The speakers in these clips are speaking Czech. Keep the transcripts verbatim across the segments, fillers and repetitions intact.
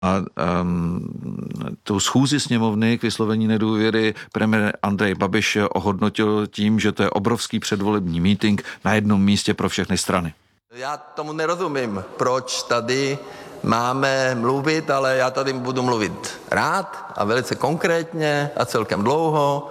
A um, tu schůzi sněmovny k vyslovení nedůvěry premiér Andrej Babiš ohodnotil tím, že to je obrovský předvolební mítink na jednom místě pro všechny strany. Já tomu nerozumím, proč tady máme mluvit, ale já tady budu mluvit rád a velice konkrétně a celkem dlouho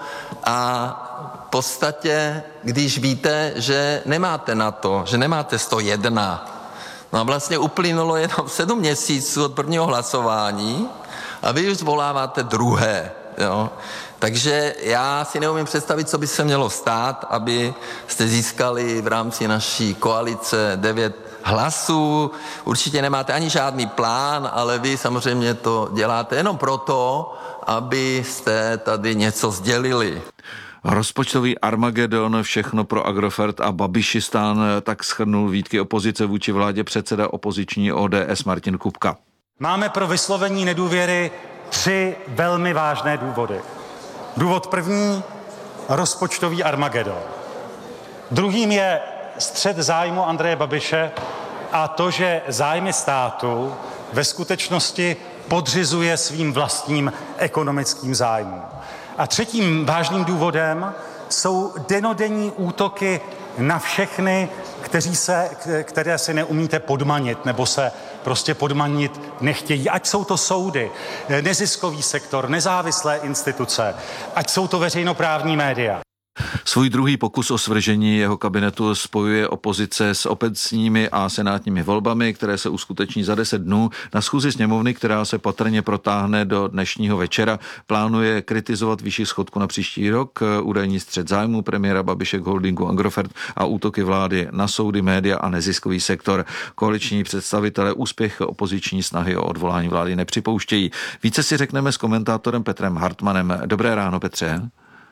a v podstatě, když víte, že nemáte na to, že nemáte sto jedna. No a vlastně uplynulo jenom sedm měsíců od prvního hlasování a vy už zvoláváte druhé. Jo? Takže já si neumím představit, co by se mělo stát, aby jste získali v rámci naší koalice devět hlasů. Určitě nemáte ani žádný plán, ale vy samozřejmě to děláte jenom proto, abyste tady něco sdělili. Rozpočtový Armagedon, všechno pro Agrofert a Babišistán, tak shrnul výtky opozice vůči vládě předseda opoziční O D S Martin Kupka. Máme pro vyslovení nedůvěry tři velmi vážné důvody. Důvod první, rozpočtový Armagedon. Druhým je střet zájmu Andreje Babiše a to, že zájmy státu ve skutečnosti podřizuje svým vlastním ekonomickým zájmům. A třetím vážným důvodem jsou dennodenní útoky na všechny, kteří se, které si neumíte podmanit nebo se prostě podmanit nechtějí. Ať jsou to soudy, neziskový sektor, nezávislé instituce, ať jsou to veřejnoprávní média. Svůj druhý pokus o svržení jeho kabinetu spojuje opozice s obecními a senátními volbami, které se uskuteční za deset dnů. Na schůzi sněmovny, která se patrně protáhne do dnešního večera, plánuje kritizovat vyšší schodku na příští rok, údajný střet zájmů premiéra Babiše k holdingu Agrofert a útoky vlády na soudy, média a neziskový sektor. Koaliční představitelé úspěch opoziční snahy o odvolání vlády nepřipouštějí. Více si řekneme s komentátorem Petrem Hartmanem. Dobré ráno, Petře.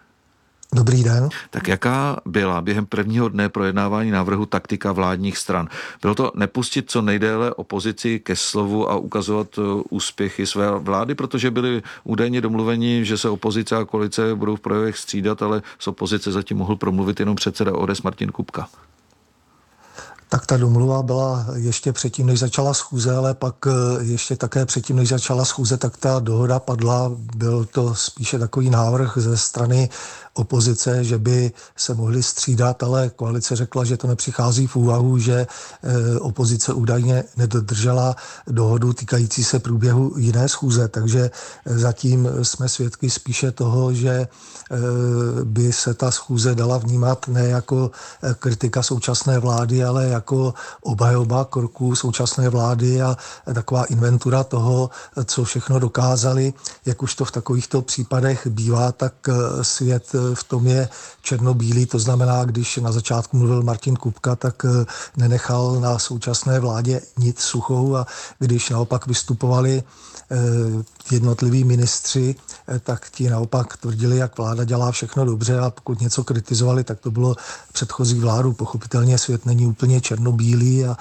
Dobrý den. Tak jaká byla během prvního dne projednávání návrhu taktika vládních stran? Bylo to nepustit co nejdéle opozici ke slovu a ukazovat úspěchy své vlády, protože byli údajně domluveni, že se opozice a koalice budou v projevech střídat, ale z opozice zatím mohl promluvit jenom předseda O D S Martin Kupka. Tak ta domluva byla ještě předtím, než začala schůze, ale pak ještě také předtím, než začala schůze, tak ta dohoda padla. Byl to spíše takový návrh ze strany opozice, že by se mohli střídat, ale koalice řekla, že to nepřichází v úvahu, že opozice údajně nedodržela dohodu týkající se průběhu jiné schůze, takže zatím jsme svědky spíše toho, že by se ta schůze dala vnímat ne jako kritika současné vlády, ale jako obhajoba kroků současné vlády a taková inventura toho, co všechno dokázali. Jak už to v takovýchto případech bývá, tak svět v tom je černobílý, to znamená, když na začátku mluvil Martin Kupka, tak nenechal na současné vládě nic suchou a když naopak vystupovali jednotliví ministři, tak ti naopak tvrdili, jak vláda dělá všechno dobře a pokud něco kritizovali, tak to bylo předchozí vládu. Pochopitelně svět není úplně černobílý a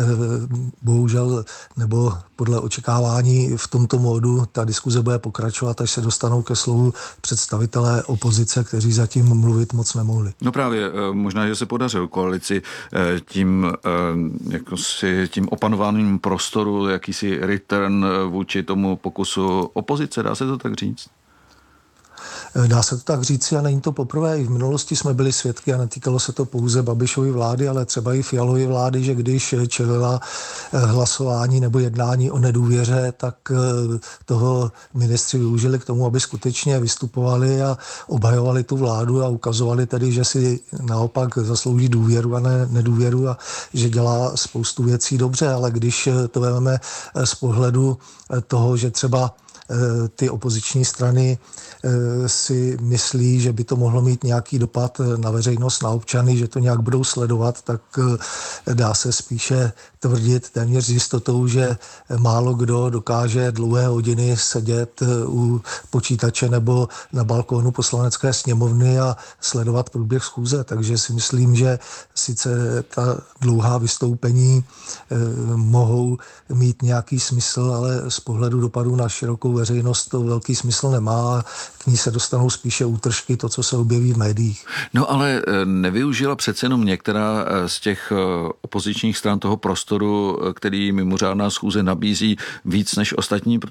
bohužel nebo podle očekávání v tomto módu ta diskuze bude pokračovat, až se dostanou ke slovu představitelé opozice, kteří zatím mluvit moc nemohli. No právě, možná, že se podařilo koalici tím, jako si, tím opanovaným prostoru, jakýsi return vůči tomu pokusu opozice, dá se to tak říct? Dá se to tak říci a není to poprvé. I v minulosti jsme byli svědky a netýkalo se to pouze Babišovy vlády, ale třeba i Fialovy vlády, že když čelila hlasování nebo jednání o nedůvěře, tak toho ministři využili k tomu, aby skutečně vystupovali a obhajovali tu vládu a ukazovali tedy, že si naopak zaslouží důvěru a ne nedůvěru a že dělá spoustu věcí dobře, ale když to vezmeme z pohledu toho, že třeba ty opoziční strany si myslí, že by to mohlo mít nějaký dopad na veřejnost, na občany, že to nějak budou sledovat, tak dá se spíše tvrdit téměř s jistotou, že málo kdo dokáže dlouhé hodiny sedět u počítače nebo na balkónu Poslanecké sněmovny a sledovat průběh schůze. Takže si myslím, že sice ta dlouhá vystoupení mohou mít nějaký smysl, ale z pohledu dopadu na širokou veřejnost to velký smysl nemá. K ní se dostanou spíše útržky, to, co se objeví v médiích. No ale nevyužila přece jenom některá z těch opozičních stran toho prostoru prostoru, který mimořádná schůze nabízí víc než ostatní